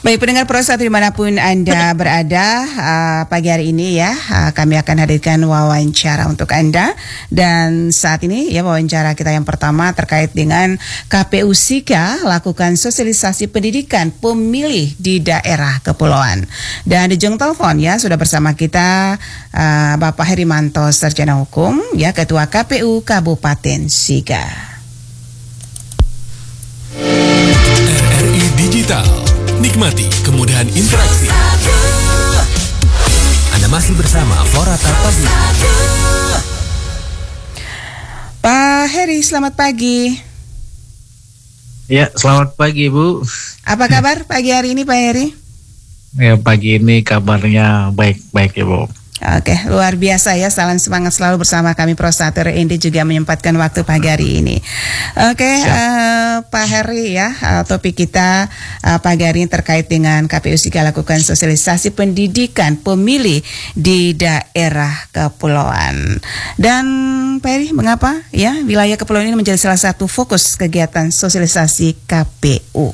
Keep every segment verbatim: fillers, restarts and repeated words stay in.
Baik pendengar Pro satu dimanapun Anda berada, uh, pagi hari ini ya uh, kami akan hadirkan wawancara untuk Anda. Dan saat ini ya wawancara kita yang pertama terkait dengan K P U Sika lakukan sosialisasi pendidikan pemilih di daerah kepulauan. Dan di ujung telepon ya sudah bersama kita uh, Bapak Herimanto Sarjana Hukum ya Ketua K P U Kabupaten Sika. R R I Digital, nikmati kemudahan interaksi. Anda masih bersama Forata Pagi. Pak Heri, selamat pagi. Ya, selamat pagi Bu. Apa kabar pagi hari ini Pak Heri? Ya, pagi ini kabarnya baik-baik ya Bu. Oke, luar biasa ya. Salam semangat selalu bersama kami Pro satu Indi juga menyempatkan waktu pagi hari ini. Oke, uh, Pak Heri ya, uh, topik kita uh, pagi hari ini terkait dengan K P U Sika lakukan sosialisasi pendidikan pemilih di daerah kepulauan. Dan Pak Heri, mengapa ya wilayah kepulauan ini menjadi salah satu fokus kegiatan sosialisasi K P U?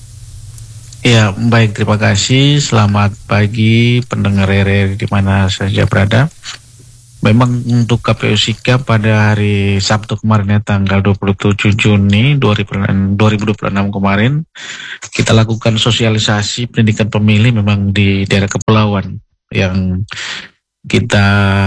Ya, baik, terima kasih. Selamat pagi pendengar R R I di mana saja berada. Memang untuk K P U Sika pada hari Sabtu kemarin ya, tanggal dua puluh tujuh Juni dua ribu dua puluh enam kemarin, kita lakukan sosialisasi pendidikan pemilih memang di daerah kepulauan yang kita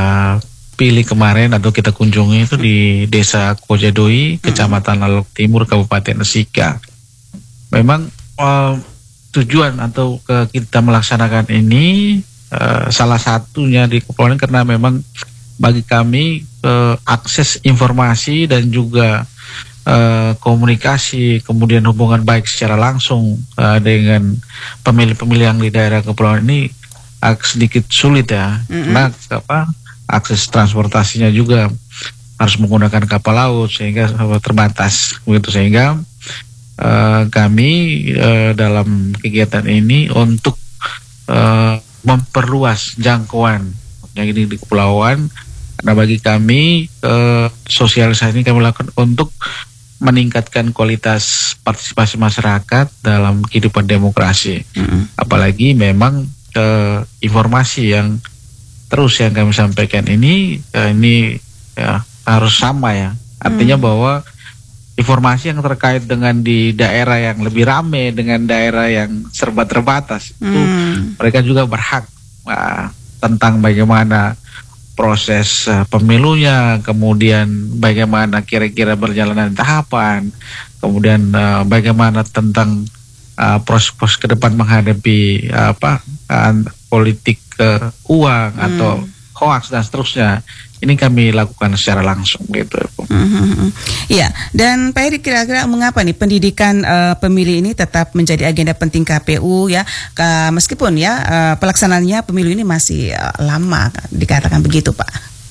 pilih kemarin atau kita kunjungi itu di Desa Kojadoi, Kecamatan Lalok Timur, Kabupaten Sika. Memang uh, tujuan atau ke kita melaksanakan ini uh, salah satunya di kepulauan karena memang bagi kami uh, akses informasi dan juga uh, komunikasi kemudian hubungan baik secara langsung uh, dengan pemilih-pemilih yang di daerah kepulauan ini uh, sedikit sulit ya. Mm-hmm. Karena apa akses transportasinya juga harus menggunakan kapal laut sehingga terbatas begitu, sehingga Uh, kami uh, dalam kegiatan ini untuk uh, memperluas jangkauan yang ini di kepulauan. Karena bagi kami uh, sosialisasi ini kami lakukan untuk meningkatkan kualitas partisipasi masyarakat dalam kehidupan demokrasi. Mm-hmm. Apalagi memang uh, informasi yang terus yang kami sampaikan ini uh, ini ya, harus sama ya. Artinya mm. bahwa informasi yang terkait dengan di daerah yang lebih ramai dengan daerah yang serba terbatas hmm. itu mereka juga berhak uh, tentang bagaimana proses uh, pemilunya, kemudian bagaimana kira-kira berjalanan tahapan, kemudian uh, bagaimana tentang uh, proses-proses ke depan menghadapi uh, apa uh, politik uh, uang hmm. atau hoaks dan seterusnya. Ini kami lakukan secara langsung gitu. Mm-hmm. Ya, dan Pak Heri kira-kira mengapa nih pendidikan uh, pemilih ini tetap menjadi agenda penting K P U ya, Ke, meskipun ya uh, pelaksanaannya pemilu ini masih uh, lama dikatakan begitu Pak?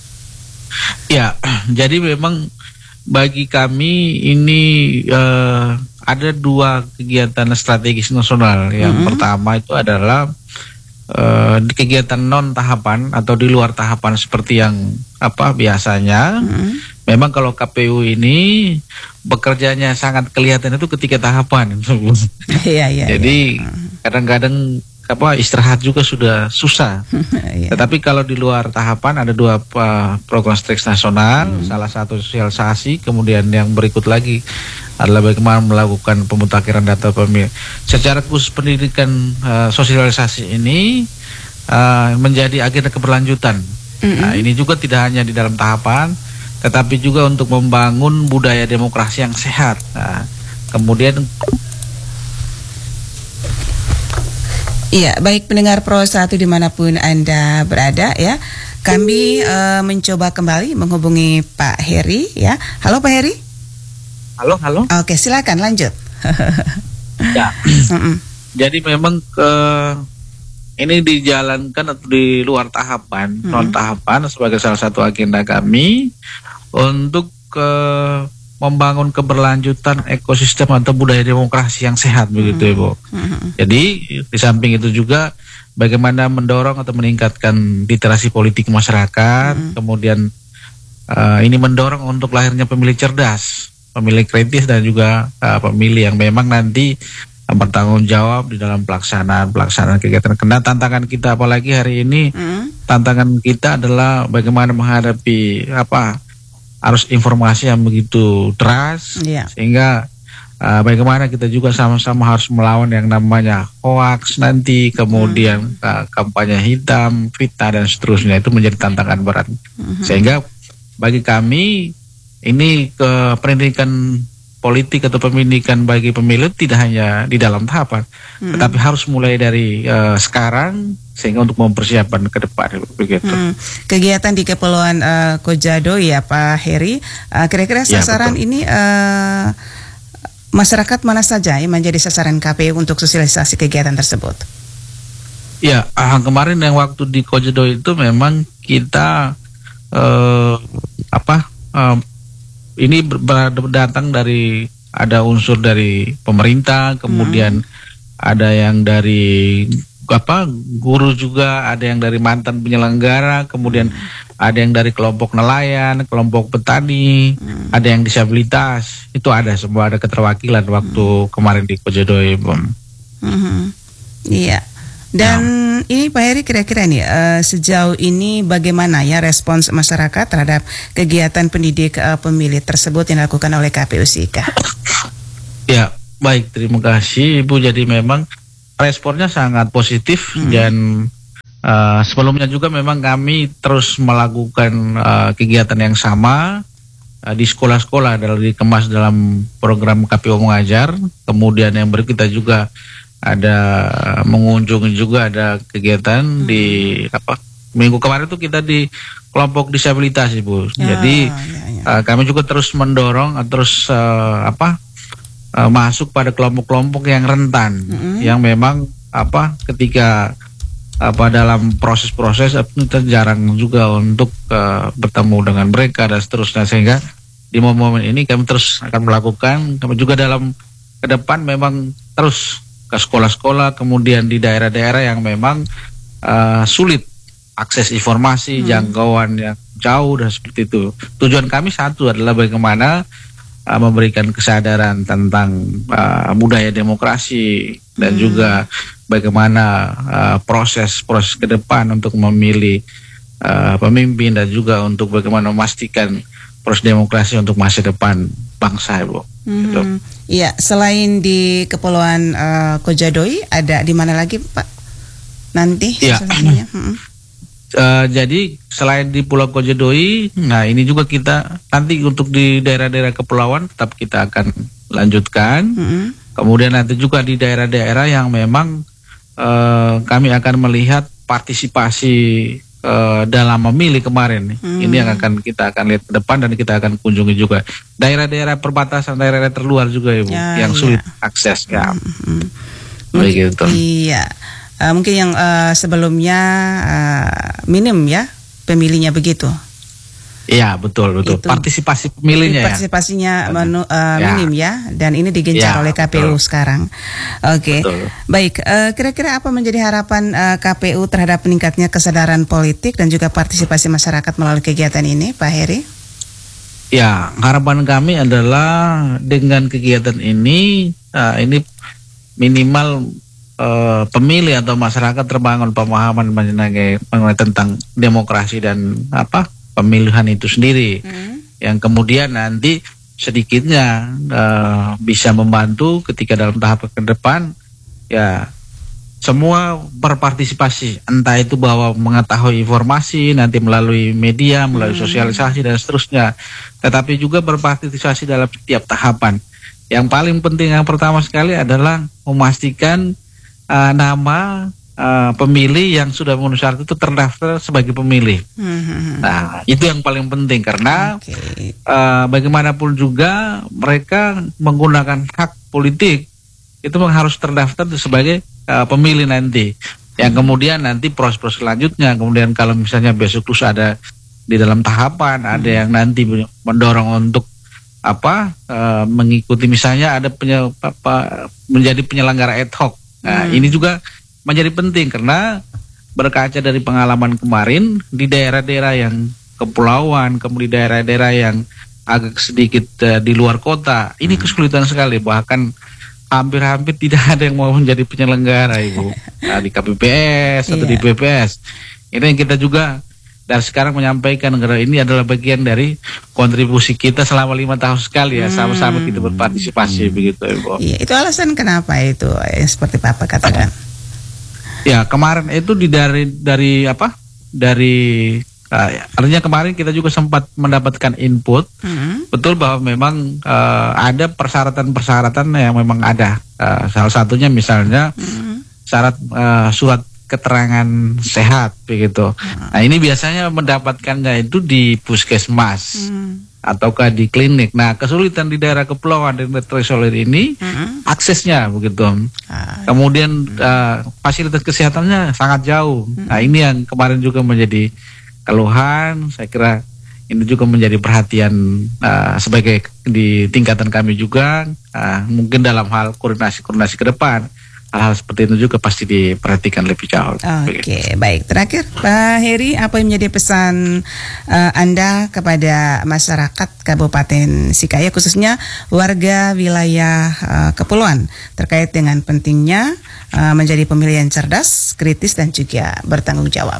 Ya, jadi memang bagi kami ini uh, ada dua kegiatan strategis nasional. Yang mm-hmm. pertama itu adalah Uh, di kegiatan non tahapan atau di luar tahapan seperti yang apa biasanya. Hmm. Memang kalau K P U ini bekerjanya sangat kelihatan itu ketika tahapan. Iya, iya, Jadi iya. kadang-kadang apa istirahat juga sudah susah. Iya. Tetapi kalau di luar tahapan ada dua uh, program strategis nasional, hmm. salah satu sosialisasi, kemudian yang berikut lagi adalah bagaimana melakukan pemutakhiran data pemilih. Secara khusus pendidikan uh, sosialisasi ini uh, menjadi agenda keberlanjutan. Mm-hmm. Nah, ini juga tidak hanya di dalam tahapan, tetapi juga untuk membangun budaya demokrasi yang sehat. Nah, kemudian iya, baik pendengar Pro satu dimanapun Anda berada ya, kami uh, mencoba kembali menghubungi Pak Heri ya. Halo Pak Heri. Halo, halo. Oke, silakan lanjut. Ya. Jadi memang ke ini dijalankan atau di luar tahapan, mm-hmm. non tahapan sebagai salah satu agenda kami untuk ke membangun keberlanjutan ekosistem atau budaya demokrasi yang sehat mm-hmm. begitu Ibu. Mm-hmm. Jadi di samping itu juga bagaimana mendorong atau meningkatkan literasi politik masyarakat, mm-hmm. kemudian uh, ini mendorong untuk lahirnya pemilih cerdas, pemilih kritis dan juga uh, pemilih yang memang nanti bertanggung jawab di dalam pelaksanaan pelaksanaan kegiatan. Karena tantangan kita apalagi hari ini, mm. tantangan kita adalah bagaimana menghadapi apa arus informasi yang begitu deras, yeah. sehingga uh, bagaimana kita juga sama-sama harus melawan yang namanya hoax nanti, kemudian mm. uh, kampanye hitam, fitnah dan seterusnya, itu menjadi tantangan berat. Mm-hmm. Sehingga bagi kami ini ke pendidikan politik atau pendidikan bagi pemilu tidak hanya di dalam tahapan, hmm. tetapi harus mulai dari uh, sekarang sehingga untuk mempersiapkan ke depan begitu. Hmm. Kegiatan di Kepulauan uh, Kojado ya Pak Heri, uh, kira-kira sasaran ya, ini uh, masyarakat mana saja yang menjadi sasaran K P U untuk sosialisasi kegiatan tersebut? Ya, uh, kemarin yang waktu di Kojado itu memang kita uh, apa? Uh, Ini datang dari, ada unsur dari pemerintah, kemudian hmm. ada yang dari apa guru juga, ada yang dari mantan penyelenggara, kemudian hmm. ada yang dari kelompok nelayan, kelompok petani, hmm. ada yang disabilitas. Itu ada semua, ada keterwakilan waktu hmm. kemarin di Kojado, Ibu. Hmm. Iya. Dan ya. Ini Pak Heri, kira-kira nih uh, sejauh ini bagaimana ya respons masyarakat terhadap kegiatan pendidik uh, pemilih tersebut yang dilakukan oleh K P U SIKA? Ya, baik, terima kasih Ibu. Jadi memang responnya sangat positif, hmm. dan uh, sebelumnya juga memang kami terus melakukan uh, kegiatan yang sama uh, di sekolah-sekolah, adalah dikemas dalam program K P U Mengajar. Kemudian yang berikutnya juga ada mengunjungi juga ada kegiatan hmm. di apa minggu kemarin itu kita di kelompok disabilitas, Ibu. Ya, Jadi ya, ya. Uh, kami juga terus mendorong terus uh, apa uh, masuk pada kelompok-kelompok yang rentan, hmm. yang memang apa ketika apa dalam proses-proses kita jarang juga untuk uh, bertemu dengan mereka dan seterusnya, sehingga di momen-momen ini kami terus akan melakukan. Kami juga dalam ke depan memang terus ke sekolah-sekolah, kemudian di daerah-daerah yang memang uh, sulit akses informasi, hmm. jangkauan yang jauh dan seperti itu. Tujuan kami satu adalah bagaimana uh, memberikan kesadaran tentang uh, budaya demokrasi dan hmm. juga bagaimana uh, proses-proses ke depan untuk memilih uh, pemimpin dan juga untuk bagaimana memastikan proses demokrasi untuk masa depan bangsa, Ibu. Hmm. Gitu. Iya, selain di Kepulauan uh, Kojadoi, ada di mana lagi, Pak? Nanti? Ya. hmm. uh, jadi selain di Pulau Kojadoi, nah ini juga kita nanti untuk di daerah-daerah kepulauan tetap kita akan lanjutkan. Hmm. Kemudian nanti juga di daerah-daerah yang memang uh, kami akan melihat partisipasi Uh, dalam memilih kemarin, hmm. ini yang akan kita akan lihat ke depan dan kita akan kunjungi juga daerah-daerah perbatasan, daerah-daerah terluar juga, Ibu, ya, yang iya. sulit akses ya. Hmm. Begitu. Iya, uh, mungkin yang uh, sebelumnya uh, minim ya pemilihnya begitu. Iya, betul betul. Itu, partisipasi pemilihnya partisipasinya ya. Menu, uh, ya. minim ya, dan ini digencar ya, oleh K P U betul. Sekarang. Oke, okay. Baik. Uh, kira-kira apa menjadi harapan uh, K P U terhadap meningkatnya kesadaran politik dan juga partisipasi masyarakat melalui kegiatan ini, Pak Heri? Ya, harapan kami adalah dengan kegiatan ini, uh, ini minimal uh, pemilih atau masyarakat terbangun pemahaman mengenai, mengenai tentang demokrasi dan apa? Pemilihan itu sendiri, hmm. yang kemudian nanti sedikitnya uh, bisa membantu ketika dalam tahap ke depan ya semua berpartisipasi, entah itu bahwa mengetahui informasi nanti melalui media, melalui hmm. sosialisasi dan seterusnya, tetapi juga berpartisipasi dalam setiap tahapan. Yang paling penting yang pertama sekali adalah memastikan uh, nama Uh, pemilih yang sudah memenuhi syarat itu terdaftar sebagai pemilih. Hmm. Nah, itu yang paling penting karena okay. uh, bagaimanapun juga mereka menggunakan hak politik itu harus terdaftar sebagai uh, pemilih nanti. Yang hmm. kemudian nanti proses-proses selanjutnya, kemudian kalau misalnya besok lusa ada di dalam tahapan, hmm. ada yang nanti mendorong untuk apa uh, mengikuti misalnya ada penye, apa, menjadi penyelenggara ad hoc. Nah, hmm. ini juga menjadi penting karena berkaca dari pengalaman kemarin di daerah-daerah yang kepulauan, kemudian daerah-daerah yang agak sedikit uh, di luar kota, ini kesulitan sekali, bahkan hampir-hampir tidak ada yang mau menjadi penyelenggara, Ibu. Nah, di K P P S atau di B P S. Ini yang kita juga dari sekarang menyampaikan negara ini adalah bagian dari kontribusi kita selama lima tahun sekali ya, sama-sama kita berpartisipasi, hmm. begitu, Ibu. Iya, itu alasan kenapa itu yang seperti Bapak katakan. Ya, kemarin itu di dari dari apa? Dari uh, artinya kemarin kita juga sempat mendapatkan input, hmm. betul bahwa memang uh, ada persyaratan-persyaratan yang memang ada. Uh, salah satunya misalnya hmm. syarat uh, surat keterangan sehat begitu. Hmm. Nah, ini biasanya mendapatkannya itu di puskesmas hmm. ataukah di klinik. Nah, kesulitan di daerah kepulauan dan terisolir ini hmm. aksesnya begitu. Ah. Kemudian uh, fasilitas kesehatannya sangat jauh. Hmm. Nah, ini yang kemarin juga menjadi keluhan. Saya kira ini juga menjadi perhatian uh, sebagai di tingkatan kami juga. Uh, mungkin dalam hal koordinasi-koordinasi ke depan, hal-hal seperti itu juga pasti diperhatikan lebih jauh. Oke, okay, baik. Terakhir, Pak Heri, apa yang menjadi pesan uh, Anda kepada masyarakat Kabupaten Sikaya, khususnya warga wilayah uh, kepulauan, terkait dengan pentingnya uh, menjadi pemilih yang cerdas, kritis, dan juga bertanggung jawab?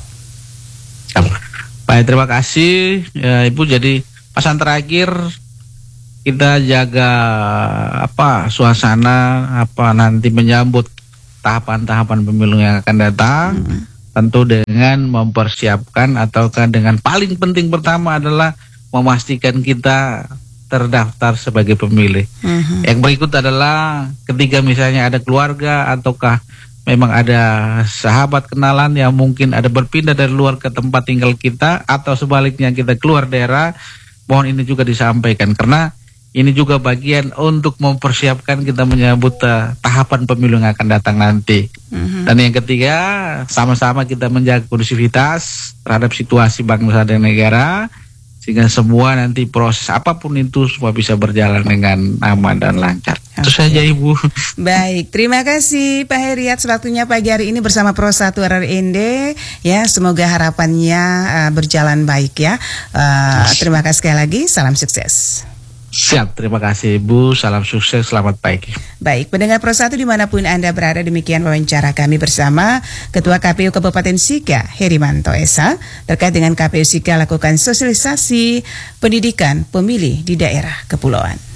Baik, terima kasih, ya, Ibu. Jadi pesan terakhir, kita jaga apa suasana apa nanti menyambut tahapan-tahapan pemilu yang akan datang, hmm. tentu dengan mempersiapkan ataukah dengan paling penting pertama adalah memastikan kita terdaftar sebagai pemilih. Hmm. Yang berikut adalah ketika misalnya ada keluarga ataukah memang ada sahabat kenalan yang mungkin ada berpindah dari luar ke tempat tinggal kita atau sebaliknya kita keluar daerah, mohon ini juga disampaikan karena ini juga bagian untuk mempersiapkan kita menyambut uh, tahapan pemilu yang akan datang nanti. Mm-hmm. Dan yang ketiga, sama-sama kita menjaga kondusivitas terhadap situasi bangsa dan negara, sehingga semua nanti proses apapun itu semua bisa berjalan dengan aman dan lancar. Okay. Itu saja, Ibu. Baik, terima kasih Pak Heri atas waktunya pagi hari ini bersama Pro satu R R I N D. Ya, semoga harapannya uh, berjalan baik ya. Uh, terima kasih sekali lagi, salam sukses. Siap, terima kasih Ibu, salam sukses, selamat pagi. Baik, pendengar Pro satu dimanapun Anda berada, demikian wawancara kami bersama Ketua K P U Kabupaten Sika, Herimanto Esa, terkait dengan K P U Sika lakukan sosialisasi pendidikan pemilih di daerah kepulauan.